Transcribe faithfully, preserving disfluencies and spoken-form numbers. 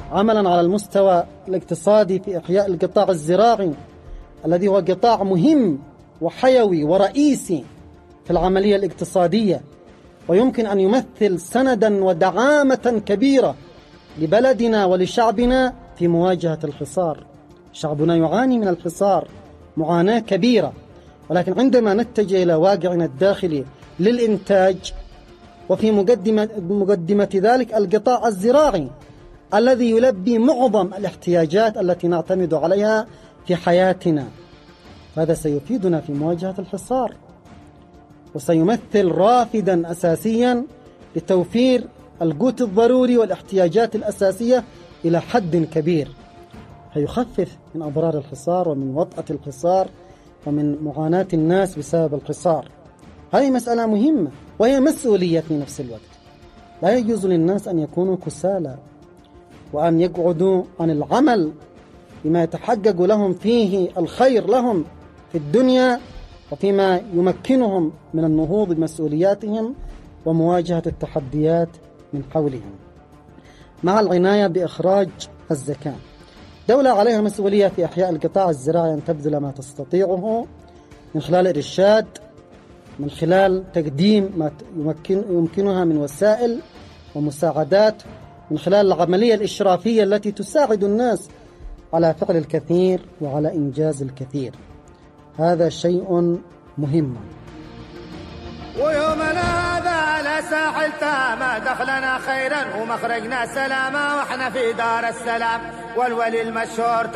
عملا على المستوى الاقتصادي في إحياء القطاع الزراعي الذي هو قطاع مهم وحيوي ورئيسي في العملية الاقتصادية، ويمكن أن يمثل سندا ودعامة كبيرة لبلدنا ولشعبنا في مواجهة الحصار. شعبنا يعاني من الحصار معاناة كبيرة، ولكن عندما نتجه إلى واقعنا الداخلي للإنتاج، وفي مقدمة, مقدمة ذلك القطاع الزراعي الذي يلبي معظم الاحتياجات التي نعتمد عليها في حياتنا، هذا سيفيدنا في مواجهة الحصار، وسيمثل رافدا أساسيا لتوفير القوت الضروري والاحتياجات الأساسية إلى حد كبير، هيخفف من أضرار الحصار ومن وطأة الحصار ومن معاناة الناس بسبب الحصار. هذه مسألة مهمة وهي مسؤولية في نفس الوقت. لا يجوز للناس أن يكونوا كسالى وأن يقعدوا عن العمل بما يتحقق لهم فيه الخير لهم في الدنيا وفيما يمكنهم من النهوض بمسؤولياتهم ومواجهة التحديات من حولهم. مع العناية بإخراج الزكاة، دولة عليها مسؤولية في إحياء القطاع الزراعي أن تبذل ما تستطيعه من خلال إرشاد، من خلال تقديم ما يمكن يمكنها من وسائل ومساعدات، من خلال العملية الإشرافية التي تساعد الناس على فعل الكثير وعلى إنجاز الكثير. هذا شيء مهم. ويومنا هذا لا ساحل تاما، دخلنا خيرا ومخرجنا سلاما، واحنا في دار السلام والولي المشهور.